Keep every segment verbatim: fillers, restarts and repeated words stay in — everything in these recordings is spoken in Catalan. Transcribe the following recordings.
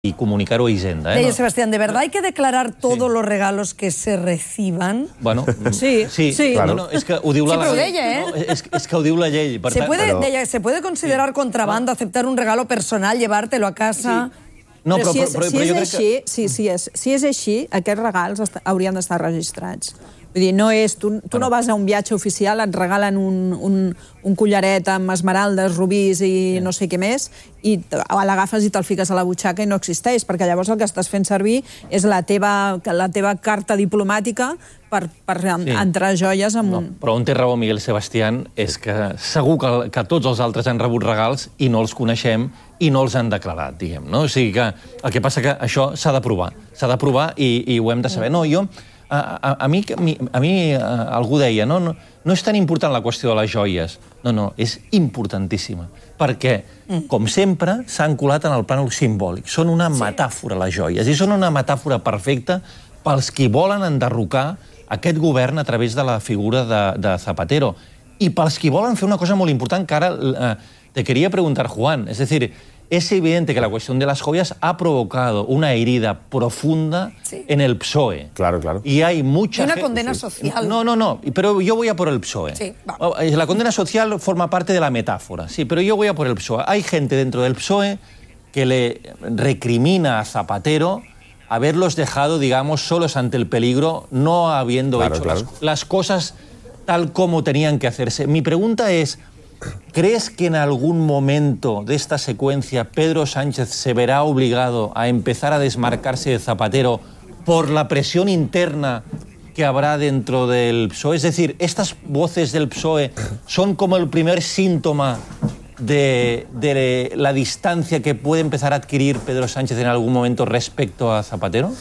y comunicar-ho a Hisenda. Eh? Sebastián, ¿de verdad hay que declarar todos sí. los regalos que se reciban? Bueno, sí, sí, sí. Claro. No, és que ho diu la sí, llei. Deia, eh? No, és, és que ho diu la llei. Per se, tant, puede, però... deia, ¿Se puede considerar sí. contrabando aceptar un regalo personal, llevártelo a casa? Sí. No, però, però, si és, però, però, si però és jo crec així, que... sí, sí és, si és així, aquests regals haurien d'estar registrats. Vull dir, no és, tu, tu no vas a un viatge oficial, et regalen un, un, un collaret amb esmeraldes, rubís i no sé què més, i l'agafes i te'l fiques a la butxaca i no existeix, perquè llavors el que estàs fent servir és la teva, la teva carta diplomàtica per, per sí. entrar joies amb... No, però on té raó Miguel Sebastián és que segur que, que tots els altres han rebut regals i no els coneixem i no els han declarat, diguem, no? O sigui que el que passa que això s'ha de provar, s'ha de provar i, i ho hem de saber. No, jo... A, a, a, mi, a mi a, algú deia, no, no, no és tan important la qüestió de les joies. No, no, és importantíssima. Perquè, com sempre, s'han colat en el plànol simbòlic. Són una metàfora, les joies, i són una metàfora perfecta pels qui volen enderrocar aquest govern a través de la figura de, de Zapatero. I pels qui volen fer una cosa molt important que ara eh, te quería preguntar, Juan. Es decir, es evidente que la cuestión de las joyas ha provocado una herida profunda sí. en el P S O E. Claro, claro. Y hay mucha... Y una gente... condena social. No, no, no, pero yo voy a por el P S O E. Sí, la condena social forma parte de la metáfora, sí, pero yo voy a por el P S O E. Hay gente dentro del P S O E que le recrimina a Zapatero haberlos dejado, digamos, solos ante el peligro, no habiendo claro, hecho claro. Las, las cosas tal como tenían que hacerse. Mi pregunta es... ¿Crees que en algún momento de esta secuencia Pedro Sánchez se verá obligado a empezar a desmarcarse de Zapatero por la presión interna que habrá dentro del P S O E? Es decir, ¿estas voces del P S O E son como el primer síntoma de, de la distancia que puede empezar a adquirir Pedro Sánchez en algún momento respecto a Zapatero?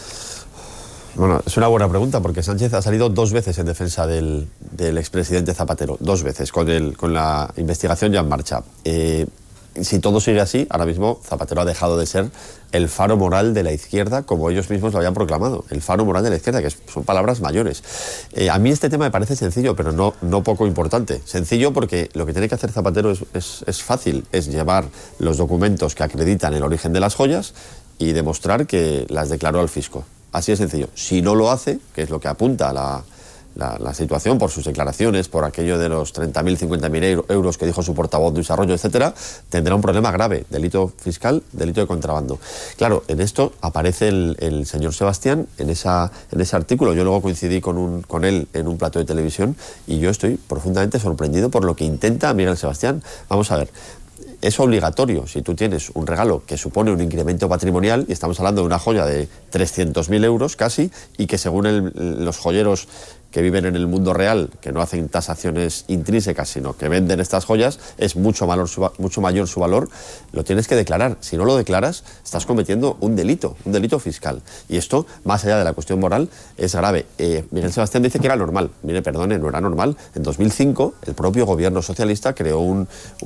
Bueno, es una buena pregunta porque Sánchez ha salido dos veces en defensa del, del expresidente Zapatero, dos veces, con, el, con la investigación ya en marcha. Eh, si todo sigue así, ahora mismo Zapatero ha dejado de ser el faro moral de la izquierda, como ellos mismos lo habían proclamado, el faro moral de la izquierda, que son palabras mayores. Eh, a mí este tema me parece sencillo, pero no, no poco importante. Sencillo porque lo que tiene que hacer Zapatero es, es, es fácil, es llevar los documentos que acreditan el origen de las joyas y demostrar que las declaró al fisco. Así de sencillo. Si no lo hace, que es lo que apunta la, la, la situación por sus declaraciones, por aquello de los treinta mil, cincuenta mil euros que dijo su portavoz Luis Arroyo, etcétera, tendrá un problema grave, delito fiscal, delito de contrabando. Claro, en esto aparece el, el señor Sebastián en, esa, en ese artículo. Yo luego coincidí con, un, con él en un plato de televisión y yo estoy profundamente sorprendido por lo que intenta Miguel Sebastián. Vamos a ver. Es obligatorio, si tú tienes un regalo que supone un incremento patrimonial, y estamos hablando de una joya de trescientos mil euros casi, y que según el, los joyeros que viven en el mundo real, que no hacen tasaciones intrínsecas, sino que venden estas joyas, es mucho, valor, mucho mayor su valor, lo tienes que declarar. Si no lo declaras, estás cometiendo un delito, un delito fiscal. Y esto, más allá de la cuestión moral, es grave. Eh, Miguel Sebastián dice que era normal. Mire, perdone, no era normal. En dos mil cinco, el propio gobierno socialista creó un,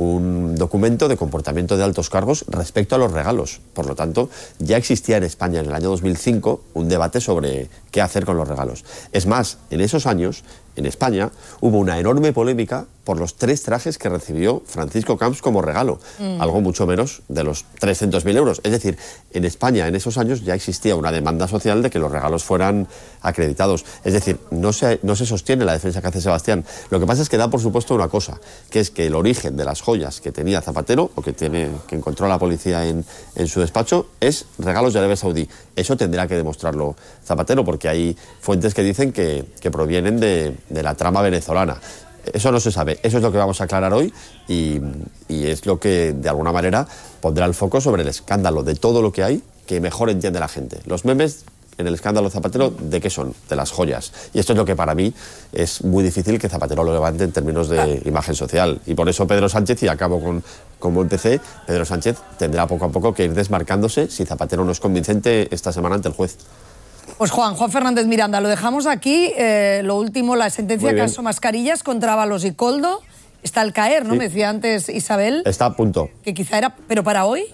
un documento de comportamiento de altos cargos respecto a los regalos. Por lo tanto, ya existía en España en el año dos mil cinco un debate sobre qué hacer con los regalos. Es más, en esos años, en España, hubo una enorme polémica por los tres trajes que recibió Francisco Camps como regalo, mm. algo mucho menos de los trescientos mil euros. Es decir, en España en esos años ya existía una demanda social de que los regalos fueran acreditados. Es decir, no se, no se sostiene la defensa que hace Sebastián. Lo que pasa es que da por supuesto una cosa, que es que el origen de las joyas que tenía Zapatero, o que, tiene, que encontró la policía en, en su despacho, es regalos de Arabia Saudí. Eso tendrá que demostrarlo Zapatero, porque hay fuentes que dicen que, que provienen de, de la trama venezolana. Eso no se sabe, eso es lo que vamos a aclarar hoy y, y es lo que de alguna manera pondrá el foco sobre el escándalo de todo lo que hay que mejor entiende la gente. Los memes en el escándalo Zapatero, ¿de qué son? De las joyas. Y esto es lo que para mí es muy difícil que Zapatero lo levante en términos de imagen social. Y por eso Pedro Sánchez, y acabo con como empecé, Pedro Sánchez tendrá poco a poco que ir desmarcándose si Zapatero no es convincente esta semana ante el juez. Pues Juan, Juan Fernández Miranda, lo dejamos aquí. Eh, lo último, la sentencia caso Mascarillas contra Ábalos y Koldo. Está al caer, ¿no? Sí. Me decía antes Isabel. Está a punto. Que quizá era... ¿Pero para hoy?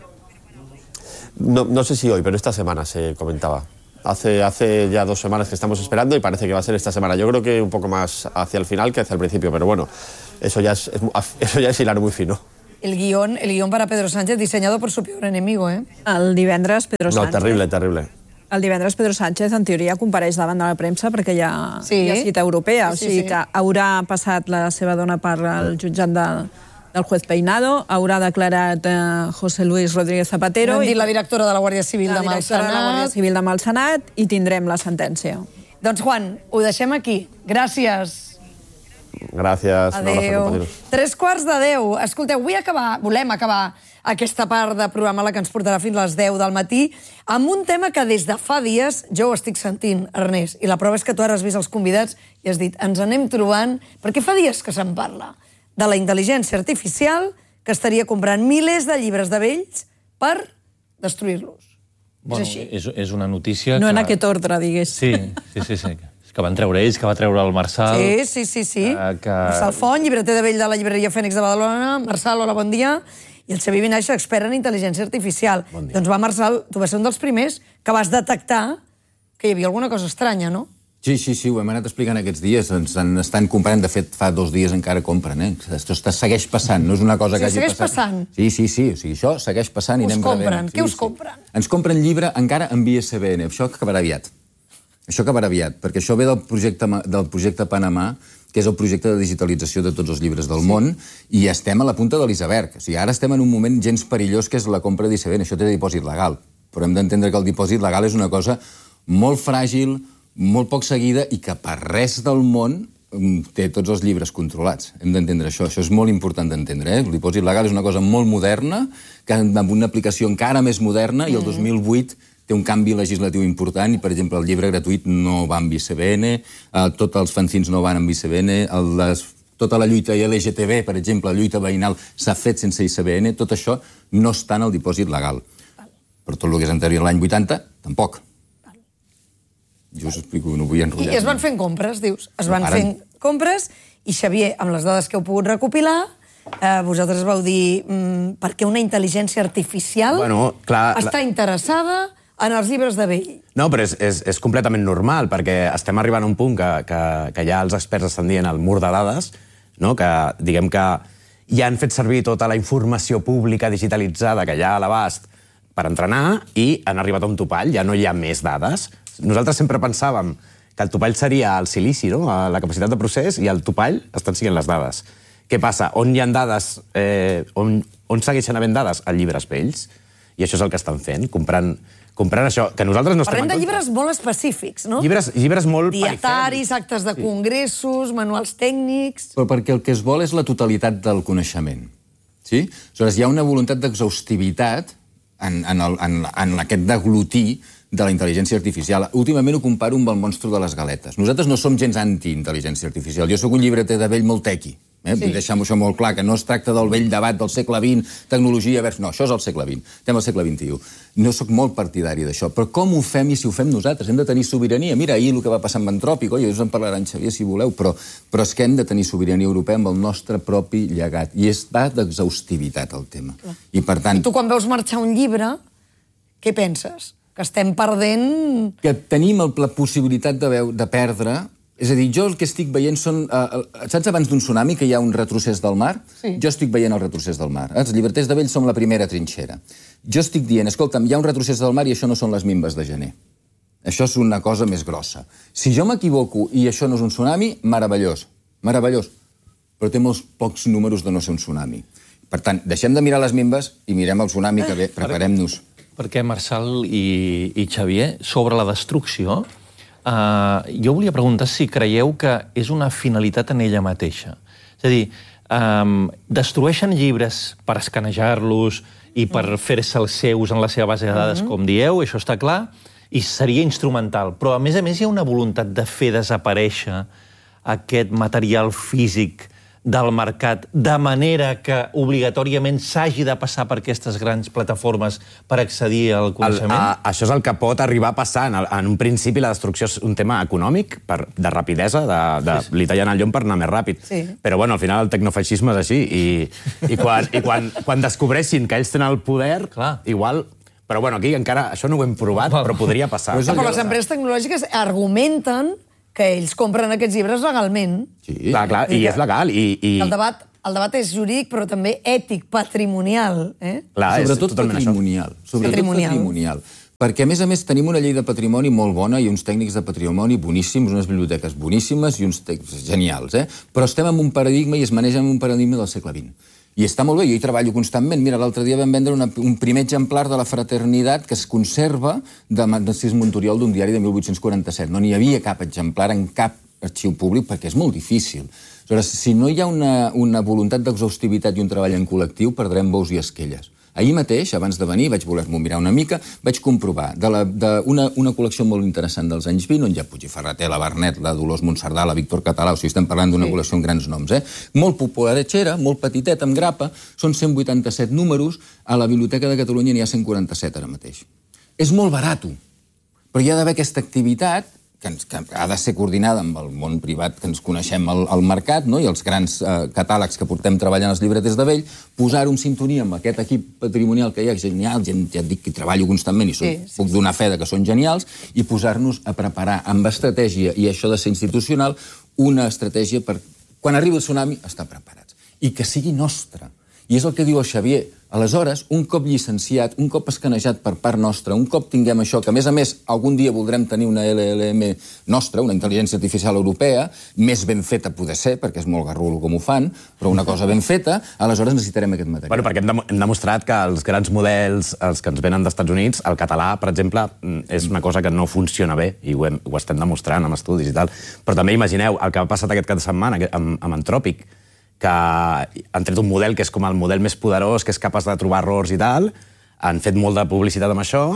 No, no sé si hoy, pero esta semana se comentaba. Hace, hace ya dos semanas que estamos esperando y parece que va a ser esta semana. Yo creo que un poco más hacia el final que hacia el principio, pero bueno, eso ya es, es, eso ya es hilar muy fino. el guión, el guión para Pedro Sánchez, diseñado por su peor enemigo, eh? El divendres Pedro Sánchez... No, terrible, terrible. El divendres Pedro Sánchez, en teoria, compareix davant de la premsa perquè hi ha, sí. hi ha cita europea. Sí, sí, o sigui sí. que haurà passat la seva dona per al jutjat del, del juez Peinado, haurà declarat eh, José Luis Rodríguez Zapatero... Hem dit la directora de la Guàrdia Civil la demà al directora de la Guàrdia Senat. Civil demà al Senat i tindrem la sentència. Doncs, Juan, ho deixem aquí. Gràcies. Gràcies. Adéu. Tres quarts de deu. Escolteu, vull acabar, volem acabar aquesta part de programa la que ens portarà fins a les deu del matí amb un tema que des de fa dies jo ho estic sentint, Ernest, i la prova és que tu ara has vist els convidats i has dit ens anem trobant, perquè fa dies que se'n parla de la intel·ligència artificial que estaria comprant milers de llibres de vells per destruir-los. Bueno, és així. És, és una notícia No que... en aquest ordre, digués. Sí, sí, sí, sí. Que van treure ells, que va treure el Marçal... Sí, sí, sí, sí. Eh, que... Marçal Font, llibreter de vell de la llibreria Fènix de Badalona. Marçal, hola, bon dia. I el Xavier Vinaixa, expert en intel·ligència artificial. Bon dia. Doncs va, Marçal, tu vas ser un dels primers que vas detectar que hi havia alguna cosa estranya, no? Sí, sí, sí, ho hem anat explicant aquests dies. Ens en estan comprant, de fet, fa dos dies encara compren, eh? Això està, segueix passant, no és una cosa Sí, que hagi segueix passat. passant. Sí, sí, sí, o sigui, això segueix passant i Us anem compren? rebent. Què Sí, us sí. compren? Ens compren llibre encara en I S B N, això acabarà aviat. Això acabarà aviat, perquè això ve del projecte, del projecte Panamà, que és el projecte de digitalització de tots els llibres del sí. món, i estem a la punta de l'iceberg. O sigui, ara estem en un moment gens perillós, que és la compra d'I S B N. Això té dipòsit legal, però hem d'entendre que el dipòsit legal és una cosa molt fràgil, molt poc seguida, i que per res del món té tots els llibres controlats. Hem d'entendre això. Això és molt important d'entendre. Eh? El dipòsit legal és una cosa molt moderna, que amb una aplicació encara més moderna, i el dos mil vuit té un canvi legislatiu important, i, per exemple, el llibre gratuït no va amb I S B N, eh, tots els fanzins no van amb I S B N, el, les, tota la lluita L G T B, per exemple, la lluita veïnal, s'ha fet sense I S B N, tot això no està en el dipòsit legal. Però tot el que és anterior a l'any vuitanta, tampoc. Jo us explico, no vull enrotllar. I es van fent compres, dius. Es van No fent compres, i Xavier, amb les dades que heu pogut recopilar, eh, vosaltres vau dir mm, per què una intel·ligència artificial Bueno, clar, està interessada en els llibres de vell. No, però és, és, és completament normal, perquè estem arribant a un punt que, que, que ja els experts estan dient el mur de dades, no? Que diguem que ja han fet servir tota la informació pública digitalitzada que hi ha a l'abast per entrenar i han arribat a un topall, ja no hi ha més dades. Nosaltres sempre pensàvem que el topall seria el silici, no? La capacitat de procés, i el topall estan sent les dades. Què passa? On hi ha dades, eh, on, on segueixen havent dades? A llibres vells. I això és el que estan fent, comprant, comprant això, que nosaltres no estem Parlem en de contra. llibres molt específics, no? Llibres, llibres molt Dietaris, actes de congressos, manuals tècnics... Però perquè el que es vol és la totalitat del coneixement. Sí? Aleshores, hi ha una voluntat d'exhaustivitat en, en, el, en, en aquest deglutir de la intel·ligència artificial. Últimament ho comparo amb el monstru de les galetes. Nosaltres no som gens anti-intel·ligència artificial. Jo sóc un llibreter de vell molt tequi. Eh? Sí. Vull deixar-ho això molt clar, que no es tracta del vell debat del segle vint, tecnologia vers... No, això és el segle vint. Estem al segle vint-i-u. No sóc molt partidari d'això. Però com ho fem i si ho fem nosaltres? Hem de tenir sobirania. Mira, ahir el que va passar amb Antròpic, oi, us en parlarà en Xavier, si voleu, però, però és que hem de tenir sobirania europea amb el nostre propi llegat. I és va d'exhaustivitat el tema. I per tant... I tu, quan veus marxar un llibre, què penses? Que estem perdent... Que tenim el, la possibilitat de, veu, de perdre... És a dir, jo el que estic veient són... Uh, saps abans d'un tsunami que hi ha un retrocés del mar? Sí. Jo estic veient el retrocés del mar. Els llibreters de vell som la primera trinxera. Jo estic dient, escolta'm, hi ha un retrocés del mar i això no són les minves de gener. Això és una cosa més grossa. Si jo m'equivoco i això no és un tsunami, meravellós. Meravellós. Però té molts pocs números de no ser un tsunami. Per tant, deixem de mirar les minves i mirem el tsunami que ve. Preparem-nos. Perquè, Marçal i, i Xavier, sobre la destrucció, eh, jo volia preguntar si creieu que és una finalitat en ella mateixa. És a dir, eh, destrueixen llibres per escanejar-los i per fer-se els seus en la seva base de dades, com dieu, això està clar, i seria instrumental. Però, a més a més, hi ha una voluntat de fer desaparèixer aquest material físic del mercat, de manera que obligatòriament s'hagi de passar per aquestes grans plataformes per accedir al coneixement? El, a, això és el que pot arribar a passar. En, el, en un principi la destrucció és un tema econòmic, per, de rapidesa, de, de sí, sí. li tallen el llom per anar més ràpid. Sí. Però bueno, al final el tecnofeixisme és així, i, i, quan, i quan, quan descobreixin que ells tenen el poder, clar, igual... Però bueno, aquí encara això no ho hem provat, però podria passar. Però, però les empreses tecnològiques argumenten que ells compren aquests llibres legalment. Sí, clar, clar, i és legal. I, i... El debat, el debat és jurídic, però també ètic, patrimonial. Eh? Clar, és Sobretot totalment això. patrimonial. Sobretot Patrimonial. patrimonial. Perquè, a més a més, tenim una llei de patrimoni molt bona i uns tècnics de patrimoni boníssims, unes biblioteques boníssimes i uns tècnics genials, eh? Però estem en un paradigma i es maneja en un paradigma del segle vint. I està molt bé, jo hi treballo constantment. Mira, l'altre dia vam vendre una, un primer exemplar de la Fraternitat que es conserva de Narcís Montoriol d'un diari de mil vuit-cents quaranta-set. No n'hi havia cap exemplar en cap arxiu públic perquè és molt difícil. Aleshores, si no hi ha una, una voluntat d'exhaustivitat i un treball en col·lectiu, perdrem bous i esquelles. Ahir mateix, abans de venir, vaig voler-m'ho mirar una mica, vaig comprovar de la, de una, una col·lecció molt interessant dels anys vint, on hi ha Puig i Ferrater, la Barnet, la Dolors Monserdà, la Víctor Català, o sigui, estem parlant d'una sí. col·lecció amb grans noms, eh? Molt popularetxera, molt petiteta, amb grapa, són cent vuitanta-set números, a la Biblioteca de Catalunya n'hi ha cent quaranta-set ara mateix. És molt barat, però hi ha d'haver aquesta activitat que, ens, que ha de ser coordinada amb el món privat que ens coneixem al, al mercat, no? I els grans eh, catàlegs que portem treballant els llibreters de vell, posar-ho en sintonia amb aquest equip patrimonial que hi ha, genial, ja, ja et dic que treballo constantment i som, sí, sí, puc donar fe de que són genials, i posar-nos a preparar amb estratègia, i això de ser institucional, una estratègia per, quan arribi el tsunami, estar preparats. I que sigui nostra. I és el que diu el Xavier. Aleshores, un cop llicenciat, un cop escanejat per part nostra, un cop tinguem això, que a més a més algun dia voldrem tenir una L L M nostra, una intel·ligència artificial europea, més ben feta poder ser, perquè és molt garrulo com ho fan, però una cosa ben feta, aleshores necessitarem aquest material. Bueno, perquè hem, hem demostrat que els grans models, els que ens venen dels Estats Units, el català, per exemple, és una cosa que no funciona bé, i ho, hem, ho estem demostrant amb estudis i tal. Però també imagineu el que ha passat aquest cap de setmana amb, amb Antròpic, que han tret un model que és com el model més poderós, que és capaç de trobar errors i tal, han fet molt de publicitat amb això,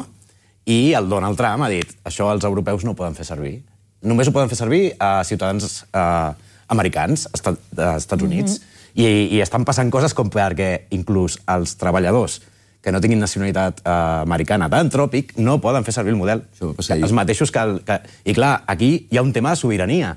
i el Donald Trump ha dit això els europeus no ho poden fer servir. Només ho poden fer servir a ciutadans eh, americans, estat, als Estats Units. Mm-hmm. I, I estan passant coses com perquè inclús els treballadors que no tinguin nacionalitat eh, americana d'Antròpic no poden fer servir el model. Els mateixos que, el, que... I clar, aquí hi ha un tema de sobirania.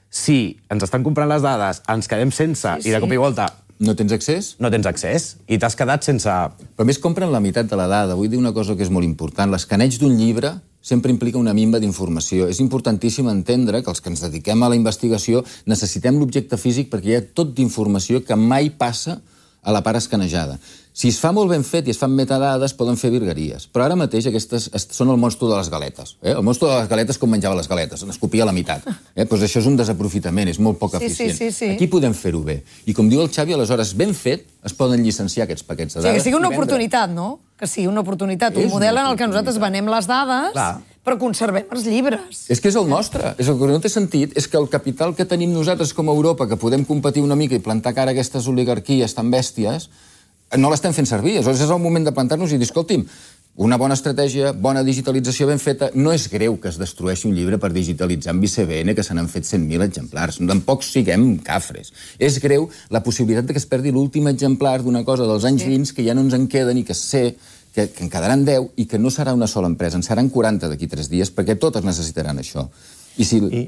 Si ens estan comprant les dades, ens quedem sense, sí, sí. i de cop i volta... No tens accés? No tens accés, i t'has quedat sense... Però a més compren la meitat de la dada. Vull dir una cosa que és molt important. L'escaneig d'un llibre sempre implica una minva d'informació. És importantíssim entendre que els que ens dediquem a la investigació necessitem l'objecte físic perquè hi ha tot d'informació que mai passa a la part escanejada. Si es fa molt ben fet i es fan metadades, poden fer virgueries. Però ara mateix aquestes són el monstru de les galetes. Eh? El monstru de les galetes com menjava les galetes, n'escopia la meitat. Eh? Pues això és un desaprofitament, és molt poc sí, eficient. Sí, sí, sí. Aquí podem fer-ho bé. I com diu el Xavi, aleshores, ben fet, es poden llicenciar aquests paquets de dades. Sí, que sigui una oportunitat, no? Que sigui una oportunitat. Un model en el que nosaltres venem les dades, clar, però conservem els llibres. És que és el nostre. És el que no té sentit és que el capital que tenim nosaltres com a Europa, que podem competir una mica i plantar cara a aquestes oligarquies tan bèsties, no l'estem fent servir. Aleshores és el moment de plantar-nos i dir, escolti'm, una bona estratègia, bona digitalització ben feta, no és greu que es destrueixi un llibre per digitalitzar amb I C B N, que se n'han fet cent mil exemplars. Tampoc siguem cafres. És greu la possibilitat que es perdi l'últim exemplar d'una cosa dels anys vint que ja no ens en queden i que sé que, que en quedaran deu i que no serà una sola empresa, en seran quaranta d'aquí tres dies, perquè totes necessitaran això. I si... I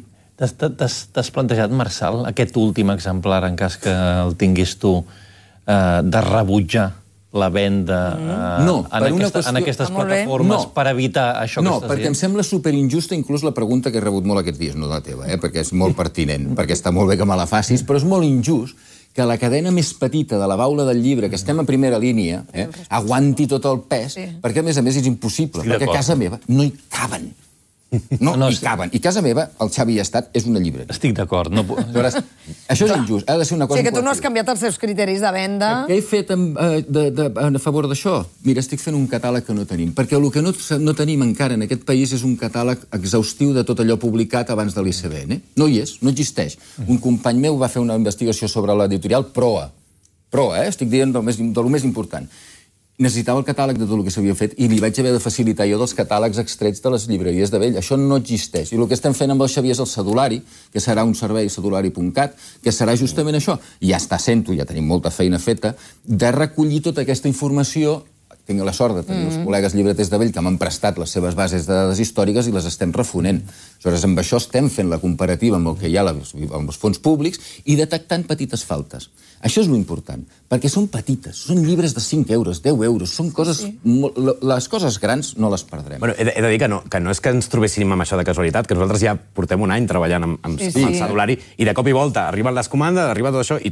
t'has plantejat, Marçal, aquest últim exemplar, en cas que el tinguis tu, eh, de rebutjar la venda eh, no, en, aquesta, qüestió... en aquestes plataformes no. per evitar això no, que estàs dient? No, perquè em sembla superinjusta inclús la pregunta que he rebut molt aquests dies, no la teva, eh, perquè és molt pertinent, perquè està molt bé que me la facis, però és molt injust que la cadena més petita de la baula del llibre, que estem a primera línia, eh, aguanti tot el pes, sí. perquè a més a més és impossible, perquè a casa meva no hi caben. No, no hi caben. I casa meva, el Xavi ha estat, és una llibreria. Estic d'acord. No... Aleshores, això és injust. Ha de ser una cosa... Sí, que tu no has canviat els seus criteris de venda. Què he fet en, de, de, a favor d'això? Mira, estic fent un catàleg que no tenim. Perquè el que no, no tenim encara en aquest país és un catàleg exhaustiu de tot allò publicat abans de l'I C B N. No hi és, no existeix. Un company meu va fer una investigació sobre l'editorial Proa. Proa, eh? Estic dient del més, del més important. Necessitava el catàleg de tot el que s'havia fet i li vaig haver de facilitar jo dels catàlegs extrets de les llibreries de vell. Això no existeix. I el que estem fent amb el Xavier és el cedulari, que serà un servei cedulari punt cat, que serà justament això. I ja està sent-ho, ja tenim molta feina feta, de recollir tota aquesta informació. Tinc la sort de tenir els col·legues llibreters de vell que m'han prestat les seves bases de dades històriques i les estem refonent. Aleshores, amb això estem fent la comparativa amb el que hi ha amb els fons públics i detectant petites faltes. Això és l'important, perquè són petites, són llibres de cinc euros, deu euros, són coses... Sí. Les coses grans no les perdrem. Bueno, he, de, he de dir que no, que no és que ens trobéssim amb això de casualitat, que nosaltres ja portem un any treballant amb, amb, sí, sí. amb el cedulari i de cop i volta arriben les comandes, arriba tot això i tot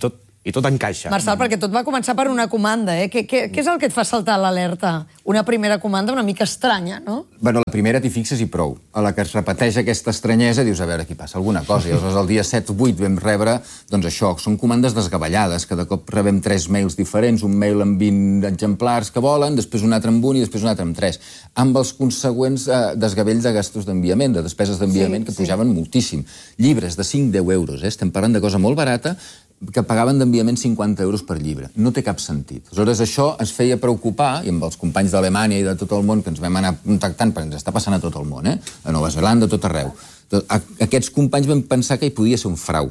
I tot encaixa. Marçal, perquè tot va començar per una comanda, eh? Què, què, què és el que et fa saltar l'alerta? Una primera comanda una mica estranya, no? Bueno, la primera t'hi fixes i prou. A la que es repeteix aquesta estranyesa, dius, a veure, aquí passa alguna cosa. I llavors el dia set o vuit vam rebre, doncs això, són comandes desgavellades. Cada cop rebem tres mails diferents, un mail amb vint exemplars que volen, després un altre amb un i després un altre amb tres. Amb els consegüents eh, desgavells de gastos d'enviament, de despeses d'enviament, sí, que pujaven sí. moltíssim. Llibres de cinc a deu euros, eh? Estem parlant de cosa molt barata, que pagaven d'enviament cinquanta euros per llibre. No té cap sentit. Aleshores, això ens feia preocupar, i amb els companys d'Alemanya i de tot el món, que ens vam anar contactant, perquè ens està passant a tot el món, eh? A Nova Zelanda, a tot arreu. Aquests companys vam pensar que hi podia ser un frau.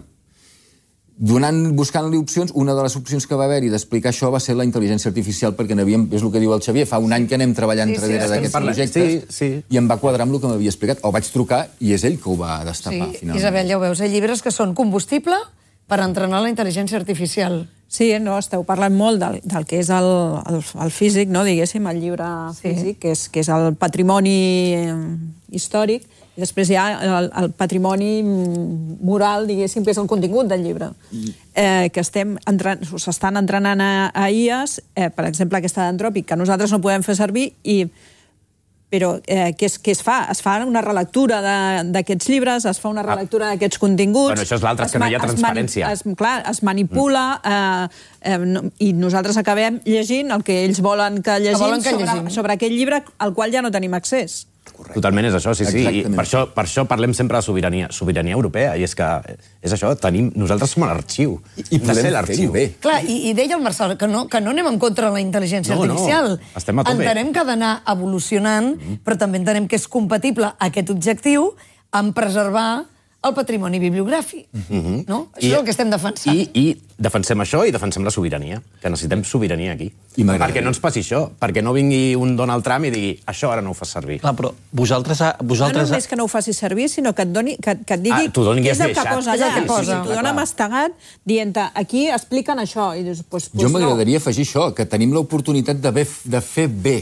Donant, buscant-li opcions, una de les opcions que va haver-hi d'explicar això va ser la intel·ligència artificial, perquè n'havíem, és el que diu el Xavier, fa un any que anem treballant sí, darrere sí, d'aquests projectes, sí, sí. i em va quadrar amb el que m'havia explicat. El vaig trucar i és ell que ho va destapar, sí, finalment. Isabel, ja ho veus, hi ha llibres que són combustible per entrenar la intel·ligència artificial. Sí, no, esteu parlant molt del, del que és el, el, el físic, no, diguéssim, el llibre físic, sí. que, és, que és el patrimoni històric, i després hi ha el, el patrimoni moral, diguéssim, que és el contingut del llibre. Mm. Eh, que estem s'estan entrenant a, a I As, eh, per exemple, aquesta d'Antròpic, que nosaltres no podem fer servir, i però eh, què, es, què es fa? Es fa una relectura d'aquests llibres, es fa una relectura ah. d'aquests continguts... Bueno, això és l'altre, que no hi ha transparència. Es, es, clar, es manipula mm. eh, eh, no, i nosaltres acabem llegint el que ells volen que llegim, que volen que sobre, llegim. sobre aquell llibre al qual ja no tenim accés. Correcte. Totalment és això, sí, sí. I per això, per això parlem sempre de sobirania, sobirania europea, i és que és això, tenim, nosaltres som l'arxiu. I, i podem fer-ho bé. Clar, i, i deia el Marçal que no, que no anem en contra de la intel·ligència no, artificial. No, estem a tope. Entenem que ha d'anar evolucionant, mm. però també entenem que és compatible aquest objectiu amb preservar el patrimoni bibliogràfic. Mm-hmm. No? Això I, és el que estem defensant. I, I defensem això i defensem la sobirania, que necessitem sobirania aquí. I perquè no ens passi això, perquè no vingui un Donald Trump i digui això ara no ho fas servir. Clar, però vosaltres... vosaltres... No només que no ho faci servir, sinó que et, doni, que, que et digui ah, què és el que posa allà. Que posa. T'ho dona mastegat dient aquí expliquen això. I dius, pues, pues jo m'agradaria no. afegir això, que tenim l'oportunitat de, de fer bé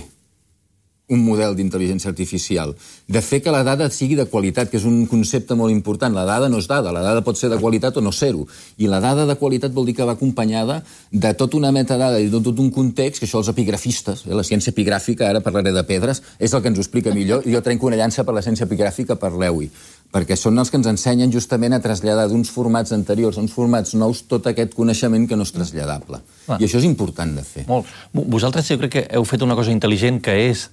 un model d'intel·ligència artificial, de fer que la dada sigui de qualitat, que és un concepte molt important. La dada no és dada, la dada pot ser de qualitat o no ser-ho. I la dada de qualitat vol dir que va acompanyada de tota una metadada i de tot un context, que això els epigrafistes, eh, la ciència epigràfica, ara parlaré de pedres, és el que ens ho explica millor. Jo trenco una llança per la ciència epigràfica, parleu-hi, perquè són els que ens ensenyen justament a traslladar d'uns formats anteriors a uns formats nous tot aquest coneixement que no és traslladable. Ah. I això és important de fer. Molt. Vosaltres jo crec que heu fet una cosa intel·ligent, que és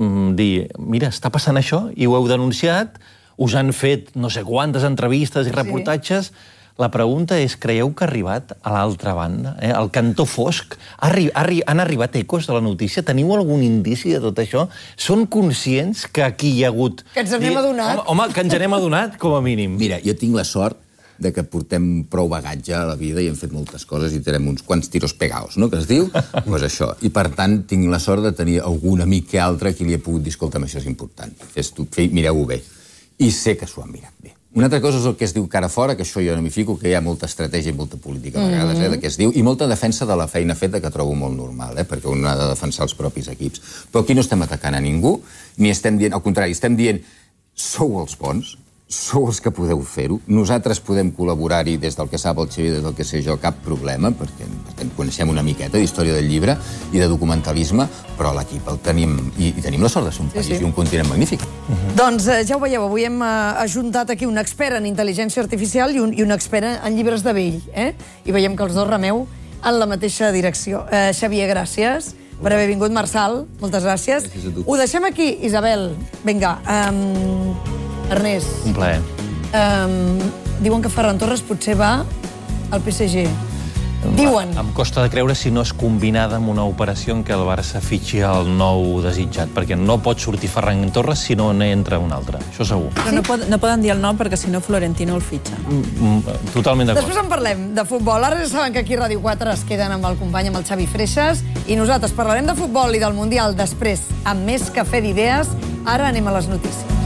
dir, mira, està passant això i ho heu denunciat, us han fet no sé quantes entrevistes i reportatges. Sí. La pregunta és, creieu que ha arribat a l'altra banda, eh? al cantó fosc? Arri arri han arribat ecos de la notícia? Teniu algun indici de tot això? Són conscients que aquí hi ha hagut... Que ens n'hem adonat. Home, home, que ens n'hem adonat, com a mínim. Mira, jo tinc la sort de que portem prou bagatge a la vida i hem fet moltes coses i tenim uns quants tiros pegaos, no?, que es diu, doncs això. I, per tant, tinc la sort de tenir algun amic que altre que li he pogut dir, escolta'm, això és important, mireu-ho bé. I sé que s'ho han mirat bé. Una altra cosa és el que es diu cara fora, que això jo no m'hi fico, que hi ha molta estratègia i molta política a vegades, eh, de què es diu, i molta defensa de la feina feta, que trobo molt normal, eh, perquè un ha de defensar els propis equips. Però aquí no estem atacant a ningú, ni estem dient, al contrari, estem dient, sou els bons, sou els que podeu fer-ho. Nosaltres podem col·laborar-hi des del que sap el Xavier, des del que sé jo, cap problema, perquè coneixem una miqueta d'història del llibre i de documentalisme, però l'equip el tenim, i, i tenim la sort de ser un país sí, sí. i un continent magnífic. Uh-huh. Doncs eh, ja ho veieu, avui hem eh, ajuntat aquí un expert en intel·ligència artificial i un, i un expert en llibres de vell, eh? I veiem que els dos remeu en la mateixa direcció. Eh, Xavier, gràcies per haver vingut. Marçal, moltes gràcies. Gràcies a tu. Ho deixem aquí, Isabel. Vinga, um... Ernest. Un plaer. Um, diuen que Ferran Torres potser va al P S G. Diuen. Em costa de creure si no és combinada amb una operació en què el Barça fitxi el nou desitjat, perquè no pot sortir Ferran Torres si no n'entra un altre, això segur. Però no, pot, no poden dir el nom perquè si no Florentino el fitxa. Mm, totalment d'acord. Després en parlem de futbol. Ara ja saben que aquí a Ràdio quatre es queden amb el company, amb el Xavi Freixas, i nosaltres parlarem de futbol i del Mundial després, amb més cafè d'idees. Ara anem a les notícies.